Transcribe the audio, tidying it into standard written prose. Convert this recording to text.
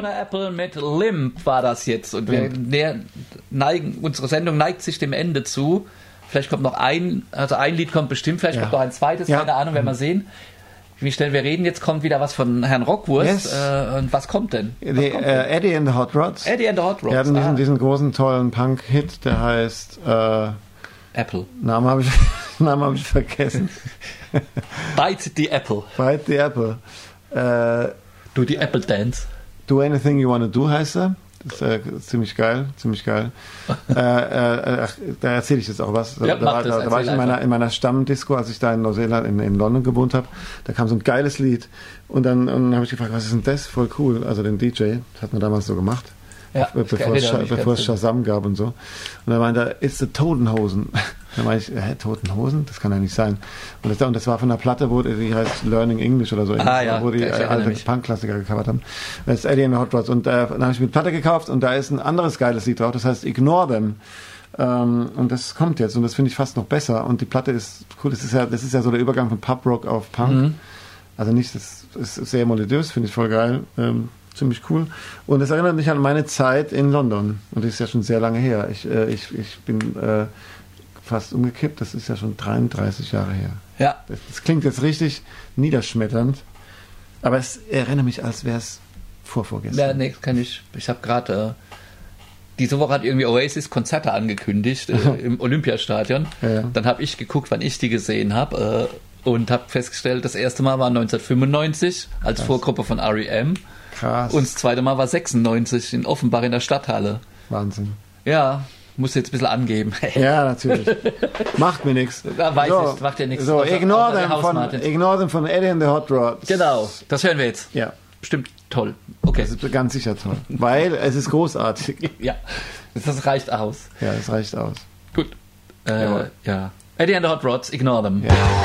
Fiona Apple mit Limp war das jetzt. Und unsere Sendung neigt sich dem Ende zu. Vielleicht kommt noch ein Lied kommt bestimmt, vielleicht kommt noch ein zweites, keine Ahnung, werden wir sehen. Wie schnell wir reden, jetzt kommt wieder was von Herrn Rockwurst. Yes. Und was kommt denn? Eddie and the Hot Rods. Eddie and the Hot Rods. Wir hatten diesen großen, tollen Punk-Hit, der heißt Apple. Namen habe ich vergessen. Bite the Apple. Bite the Apple. Do the Apple Dance. Do Anything You Wanna Do heißt er. Das ist ziemlich geil. Da erzähle ich jetzt auch was. Ja, da war ich in meiner Stammdisco, als ich da in Neuseeland, in London gewohnt habe. Da kam so ein geiles Lied. Und dann habe ich gefragt, was ist denn das? Voll cool. Also den DJ, das hat man damals so gemacht. Ja, bevor es Shazam gab und so. Und dann meinte er, it's the Totenhosen. Dann meinte ich, Totenhosen? Das kann ja nicht sein. Und das war von einer Platte, die heißt Learning English oder so, wo die alte Punk-Klassiker gecovert haben. Das ist Eddie and the Hot Rods. Und dann habe ich mir die Platte gekauft und da ist ein anderes geiles Lied drauf, das heißt Ignore Them. Und das kommt jetzt und das finde ich fast noch besser. Und die Platte ist cool, das ist ja so der Übergang von Pub-Rock auf Punk. Mhm. Also das ist sehr melodiös, finde ich voll geil. Ziemlich cool. Und das erinnert mich an meine Zeit in London. Und das ist ja schon sehr lange her. Ich bin fast umgekippt. Das ist ja schon 33 Jahre her. Ja. Das klingt jetzt richtig niederschmetternd. Aber es erinnert mich, als wäre es vorgestern. Ja, nee, kann ich. Ich habe gerade diese Woche hat irgendwie Oasis Konzerte angekündigt im Olympiastadion. Ja. Dann habe ich geguckt, wann ich die gesehen habe und habe festgestellt, das erste Mal war 1995 als Vorgruppe von R.E.M. Krass. Und das zweite Mal war 96 in Offenbach in der Stadthalle. Wahnsinn. Ja, muss jetzt ein bisschen angeben. Ja, natürlich. Macht mir nichts. Da weiß ich, macht ja nichts. So, Ignore Them von Eddie and the Hot Rods. Genau, das hören wir jetzt. Ja. Bestimmt toll. Okay. Das ist ganz sicher toll. Weil es ist großartig. Ja, das reicht aus. Ja, es reicht aus. Gut. Ja. Eddie and the Hot Rods, Ignore Them. Ja.